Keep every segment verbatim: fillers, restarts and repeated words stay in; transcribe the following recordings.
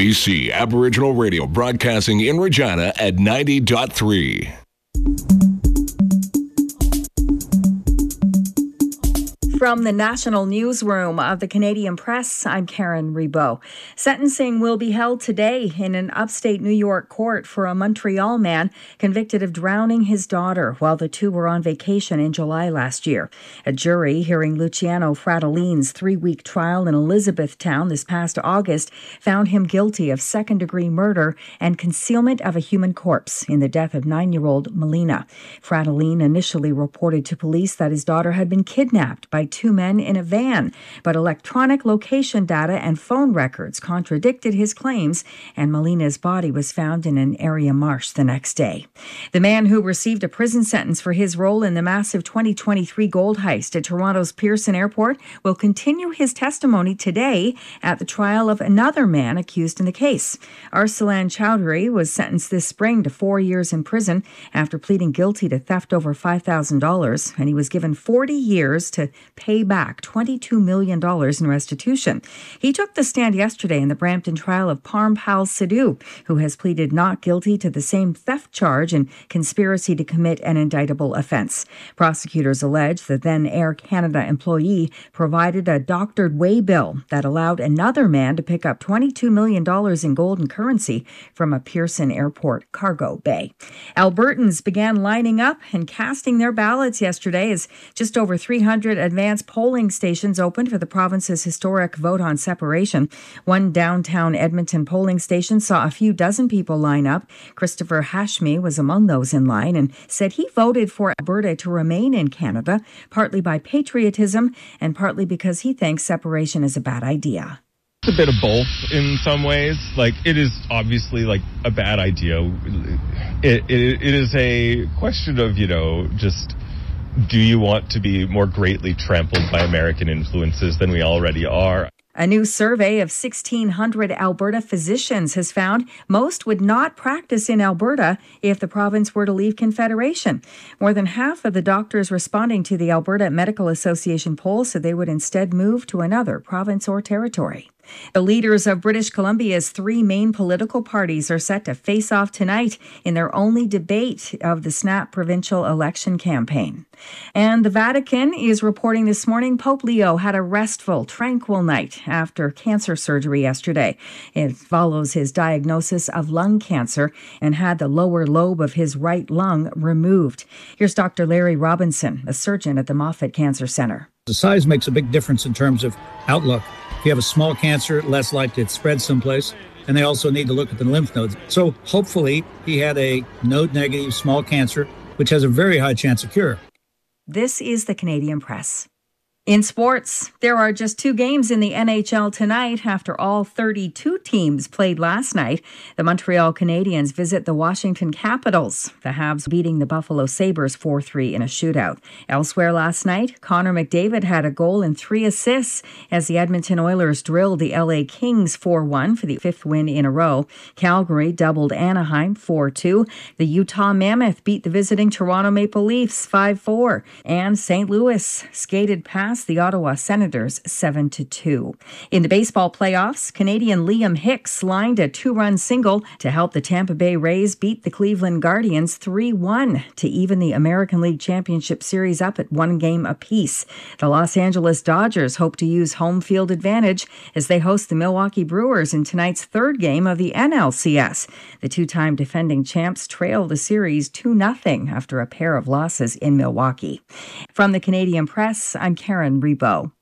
B C Aboriginal Radio, broadcasting in Regina at ninety point three. From the National Newsroom of the Canadian Press, I'm Karen Reboux. Sentencing will be held today in an upstate New York court for a Montreal man convicted of drowning his daughter while the two were on vacation in July last year. A jury hearing Luciano Fratellini's three-week trial in Elizabethtown this past August found him guilty of second-degree murder and concealment of a human corpse in the death of nine-year-old Melina. Fratellini initially reported to police that his daughter had been kidnapped by two men in a van, but electronic location data and phone records contradicted his claims, and Melina's body was found in an area marsh the next day. The man who received a prison sentence for his role in the massive twenty twenty-three gold heist at Toronto's Pearson Airport will continue his testimony today at the trial of another man accused in the case. Arsalan Chowdhury was sentenced this spring to four years in prison after pleading guilty to theft over five thousand dollars, and he was given forty years to pay back twenty-two million dollars in restitution. He took the stand yesterday in the Brampton trial of Parmpal Sidhu, who has pleaded not guilty to the same theft charge and conspiracy to commit an indictable offence. Prosecutors allege the then Air Canada employee provided a doctored waybill that allowed another man to pick up twenty-two million dollars in gold and currency from a Pearson Airport cargo bay. Albertans began lining up and casting their ballots yesterday as just over three hundred advanced polling stations opened for the province's historic vote on separation. One downtown Edmonton polling station saw a few dozen people line up. Christopher Hashmi was among those in line and said he voted for Alberta to remain in Canada, partly by patriotism and partly because he thinks separation is a bad idea. It's a bit of both in some ways. Like, it is obviously like a bad idea. It, it, it is a question of, you know, just, do you want to be more greatly trampled by American influences than we already are? A new survey of sixteen hundred Alberta physicians has found most would not practice in Alberta if the province were to leave Confederation. More than half of the doctors responding to the Alberta Medical Association poll said they would instead move to another province or territory. The leaders of British Columbia's three main political parties are set to face off tonight in their only debate of the snap provincial election campaign. And the Vatican is reporting this morning Pope Leo had a restful, tranquil night after cancer surgery yesterday. It follows his diagnosis of lung cancer and had the lower lobe of his right lung removed. Here's Doctor Larry Robinson, a surgeon at the Moffitt Cancer Center. The size makes a big difference in terms of outlook. If you have a small cancer, less likely it spreads someplace. And they also need to look at the lymph nodes. So hopefully he had a node-negative small cancer, which has a very high chance of cure. This is the Canadian Press. In sports, there are just two games in the N H L tonight after all thirty-two teams played last night. The Montreal Canadiens visit the Washington Capitals, the Habs beating the Buffalo Sabres four three in a shootout. Elsewhere last night, Connor McDavid had a goal and three assists as the Edmonton Oilers drilled the L A Kings four one for the fifth win in a row. Calgary doubled Anaheim four two. The Utah Mammoth beat the visiting Toronto Maple Leafs five four. And Saint Louis skated past the Ottawa Senators seven to two. In the baseball playoffs, Canadian Liam Hicks lined a two-run single to help the Tampa Bay Rays beat the Cleveland Guardians three one to even the American League Championship Series up at one game apiece. The Los Angeles Dodgers hope to use home field advantage as they host the Milwaukee Brewers in tonight's third game of the N L C S. The two-time defending champs trail the series two nothing after a pair of losses in Milwaukee. From the Canadian Press, I'm Karen Reboux.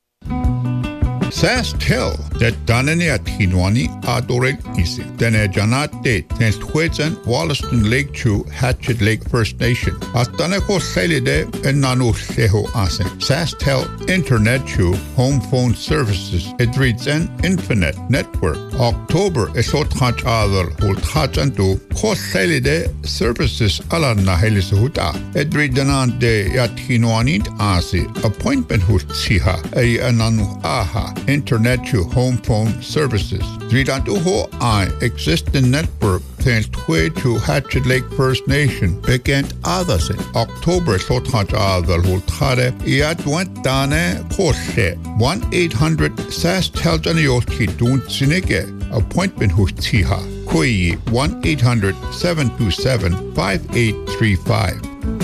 SaskTel that Danania Tinwani Adoreg Isi. Dene Janate Tens Twitsen Wollaston Lake Chew Hatchet Lake First Nation. Ataneko Salide and Nanu Seho Asen. SaskTel Internet Chew Home Phone Services. It reads an Infinite Network. October Esotach Adal Hultachantu Kos Salide Services Alana Helisuhuta. It reads Danante Yatinwani Asi. Appointment Hutsiha A Ananu Aha. Internet to home phone services. Dridantuho I existing network tends way to Hatchet Lake First Nation began others in October so touch other Hultare Iat went dane Kose one eight hundred S A S Teljanioski Dun Sinike appointment ho tiha. Koi one eight hundred seven two seven five eight three five.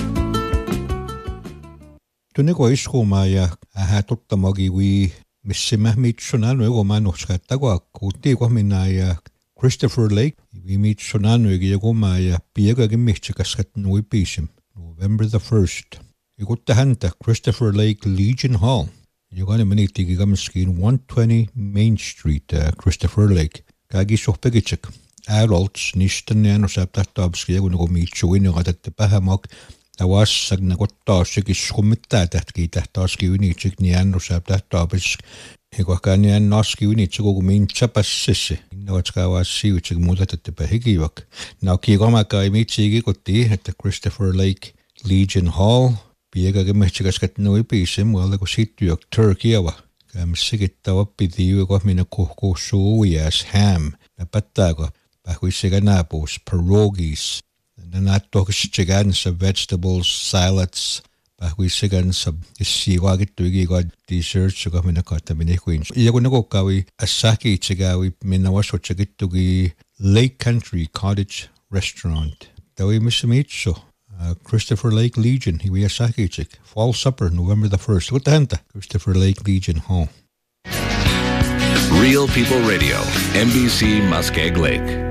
Tuniko iskumaya ahatuttamaagi wi missimahmit sunanu egomano skattagua kuutti minaya Christopher Lake we meet sunanu egomaya piega gimmichikaskat nui pisim November the first. Igutta Christopher Lake Legion Hall. You're going to minute gigamskin one twenty Main Street, uh, Christopher Lake. Kagi sohpegichik. Adults nishtan saptatabski when go meet you in at the Bahamok. I was sagnagotasik is skumita that gita taski unichik niano saptatabis. Higwakanian noski unit go mean chapas sissy. No, it's kawas see which modat at the Bahigivak. Now Kigomaka meet at the Christopher Lake Legion Hall. Piega gimmichigaskat nui pisim, well, the Gosituak Turkey awa. Gam sigittawa pidiu got mina kohko soyas, ham, na patago, bahuisiganapos, pierogies, and then that talks chigans of vegetables, salads, bahuisigans of isiwagit tuigi got desserts, got mina katamine queens. Iagonago kawi, asaki chigawi, minawaso chigitugi, Lake Country Cottage Restaurant. Dawi misimicho. Uh, Christopher Lake Legion, he was a fall supper, November the first. What the henta? Christopher Lake Legion Hall. Real People Radio, M B C Muskeg Lake.